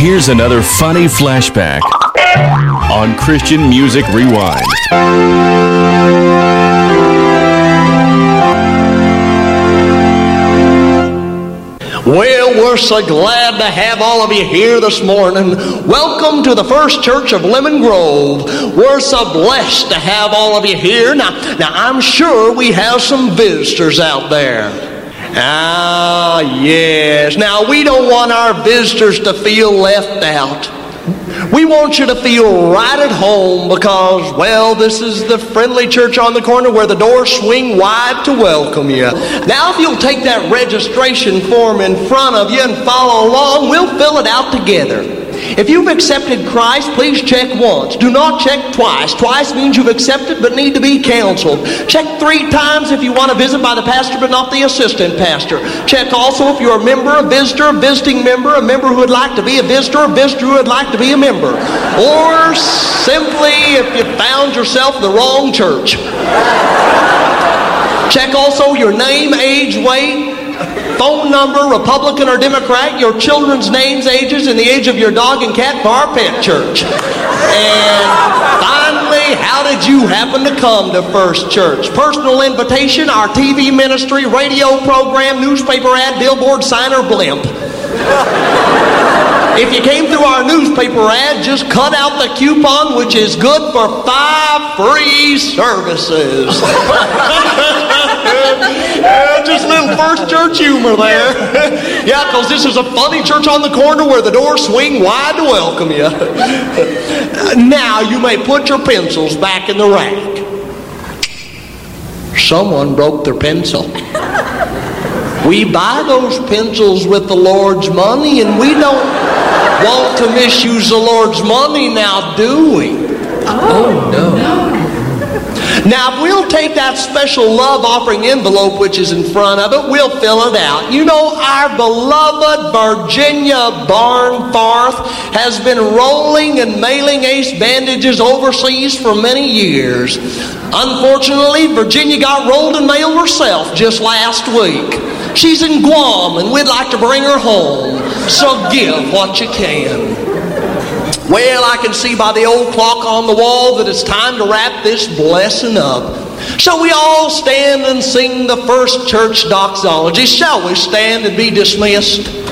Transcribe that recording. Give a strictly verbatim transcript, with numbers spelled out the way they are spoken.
Here's another funny flashback on Christian Music Rewind. Well, we're so glad to have all of you here this morning. Welcome to the First Church of Lemon Grove. We're so blessed to have all of you here. Now, now I'm sure we have some visitors out there. Ah, yes. Now, we don't want our visitors to feel left out. We want you to feel right at home because, well, this is the friendly church on the corner where the doors swing wide to welcome you. Now, if you'll take that registration form in front of you and follow along, we'll fill it out together. If you've accepted Christ, please check once. Do not check twice. Twice means you've accepted but need to be counseled. Check three times if you want to visit by the pastor but not the assistant pastor. Check also if you're a member, a visitor, a visiting member, a member who would like to be a visitor, a visitor who would like to be a member. Or simply if you found yourself in the wrong church. Check also your name, age, weight, phone number, Republican or Democrat, your children's names, ages, and the age of your dog and cat for our pet church. And finally, how did you happen to come to First Church? Personal invitation, our T V ministry, radio program, newspaper ad, billboard, sign, or blimp. If you came through our newspaper ad, just cut out the coupon, which is good for five free services. Yeah, just a little First Church humor there. Yeah, because this is a funny church on the corner where the doors swing wide to welcome you. Now you may put your pencils back in the rack. Someone broke their pencil. We buy those pencils with the Lord's money, and we don't want to misuse the Lord's money now, do we? Oh, no. Now, if we'll take that special love offering envelope which is in front of it, we'll fill it out. You know, our beloved Virginia Barnforth has been rolling and mailing ace bandages overseas for many years. Unfortunately, Virginia got rolled and mailed herself just last week. She's in Guam, and we'd like to bring her home. So give what you can. Well, I can see by the old clock on the wall that it's time to wrap this blessing up. Shall we all stand and sing the First Church doxology? Shall we stand and be dismissed?